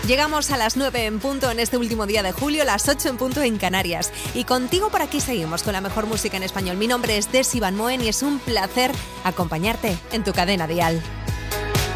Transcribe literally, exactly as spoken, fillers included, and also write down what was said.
Llegamos a las nueve en punto en este último día de julio, las ocho en punto en Canarias. Y contigo por aquí seguimos con la mejor música en español. Mi nombre es Desi Van Moen y es un placer acompañarte en tu cadena dial.